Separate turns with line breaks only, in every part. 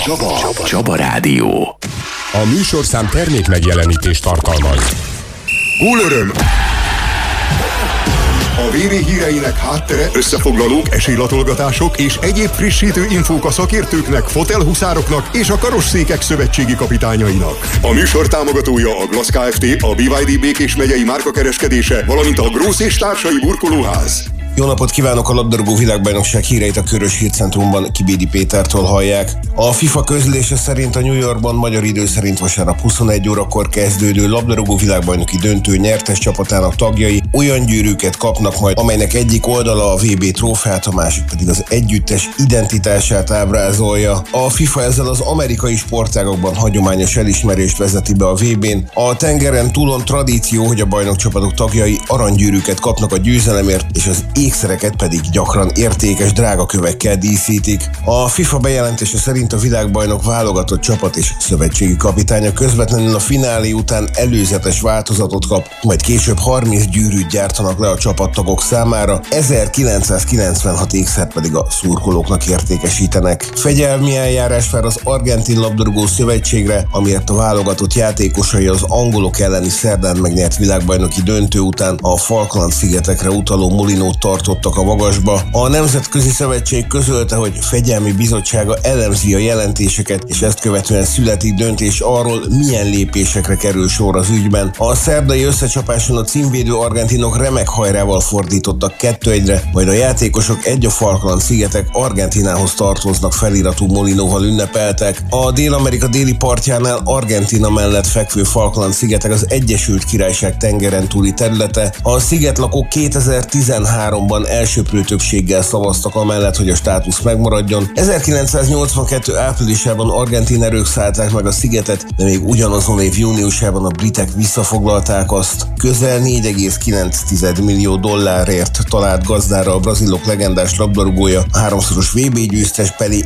Csaba Rádió.
A műsorszám termék megjelenítést tartalmaz.
Gólöröm! A VB híreinek háttere, összefoglalók, esélylatolgatások és egyéb frissítő infók a szakértőknek, fotelhuszároknak és a karosszékek szövetségi kapitányainak. A műsor támogatója a Glass Kft., a BYD Békés megyei márkakereskedése, valamint a Grósz és társai burkolóház.
Jó napot kívánok! A labdarúgó világbajnokság híreit a Körös Hírcentrumban Kibédi Pétertől hallják. A FIFA közlése szerint a New Yorkban magyar idő szerint vasárnap 21 órakor kezdődő labdarúgó világbajnoki döntő nyertes csapatának tagjai olyan gyűrűket kapnak majd, amelynek egyik oldala a VB trófeát, a másik pedig az együttes identitását ábrázolja. A FIFA ezzel az amerikai sportágokban hagyományos elismerést vezeti be a VB-n. A tengeren túlon tradíció, hogy a bajnokcsapatok tagjai aranygyűrűket kapnak a győzelemért, és az ékszereket pedig gyakran értékes drágakövekkel díszítik. A FIFA bejelentése szerint a világbajnok válogatott csapat és szövetségi kapitánya közvetlenül a finálé után előzetes változatot kap, majd később 30 gyűrűt gyártanak le a csapattagok számára, 1996 ékszert pedig a szurkolóknak értékesítenek. Fegyelmi eljárás vár az Argentin labdarúgó szövetségre, amiért a válogatott játékosai az angolok elleni szerdán megnyert világbajnoki döntő után a Falkland-szigetekre utaló molinót tartottak a magasba. A Nemzetközi Szövetség közölte, hogy fegyelmi bizottsága elemzi a jelentéseket, és ezt követően születik döntés arról, milyen lépésekre kerül sor az ügyben. A szerdai összecsapáson a címvédő argentinok remek hajrával fordítottak 2-1-re, majd a játékosok a Falkland-szigetek Argentinához tartoznak feliratú molinóval ünnepeltek. A Dél-Amerika déli partjánál Argentína mellett fekvő Falkland-szigetek az Egyesült Királyság tengeren túli területe. A szigetlakók 2013-ban elsöprő többséggel szavaztak amellett, hogy a státusz megmaradjon. 1982. áprilisában argentin erők szállták meg a szigetet, de még ugyanazon év júniusában a britek visszafoglalták azt. Közel 4,9 millió dollárért talált gazdára a brazilok legendás labdarúgója, a háromszoros VB győztes pedig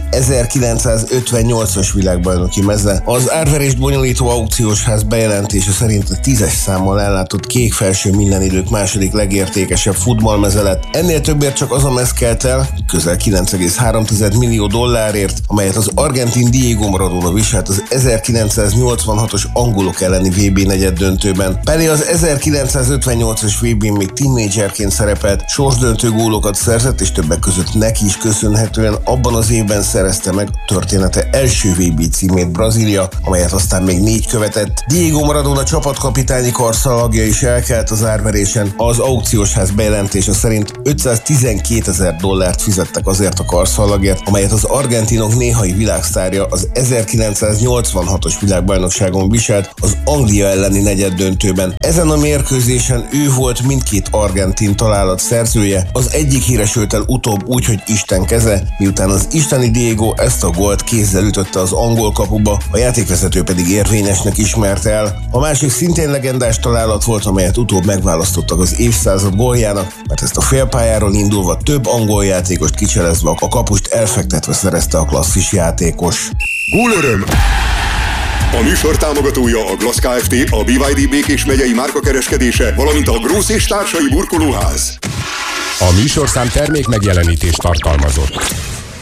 1958-as világbajnoki meze. Az árverést bonyolító aukciós ház bejelentése szerint a 10-es számmal ellátott kék felső minden idők második legértékesebb futballmeze lett. Ennél többért csak az a mez kelt el, közel 9,3 millió dollárért, amelyet az argentin Diego Maradona viselt az 1986-os angolok elleni VB negyeddöntőben. Pelé az 1958-as VB-n még tínédzserként szerepelt, sorsdöntő gólokat szerzett, és többek között neki is köszönhetően abban az évben szerezte meg története első VB címét Brazília, amelyet aztán még 4 követett. Diego Maradona csapatkapitányi karszalagja is elkelt az árverésen. Az aukciós ház bejelentése szerint 512 000 dollárt fizettek azért a karszalagért, amelyet az argentinok néhai világsztárja az 1986-os világbajnokságon viselt az Anglia elleni negyeddöntőben. Ezen a mérkőzésen ő volt mindkét argentin találat szerzője, az egyik híresült el utóbb úgy, hogy Isten keze, miután az isteni Diego ezt a gólt kézzel ütötte az angol kapuba, a játékvezető pedig érvényesnek ismerte el. A másik szintén legendás találat volt, amelyet utóbb megválasztottak az évszázad góljának, mert ezt a félpályáról indulva több angol játékost kicselezve a kapust elfektetve szerezte a klasszis játékos.
Gólöröm! A műsor támogatója a Glass Kft., a BYD Békés megyei márkakereskedése, valamint a Grósz és társai burkolóház.
A műsorszám termék megjelenítést tartalmazott.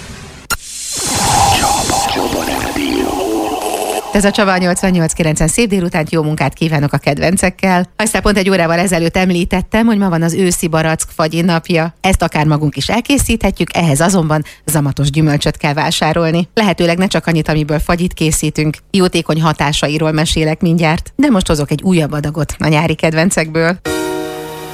Ez a Csaba 88.9-en szép délutánt, jó munkát kívánok a kedvencekkel. Aztán pont egy órával ezelőtt említettem, hogy ma van az őszi barack fagyi napja. Ezt akár magunk is elkészíthetjük, ehhez azonban zamatos gyümölcsöt kell vásárolni. Lehetőleg ne csak annyit, amiből fagyit készítünk. Jótékony hatásairól mesélek mindjárt, de most hozok egy újabb adagot a nyári kedvencekből.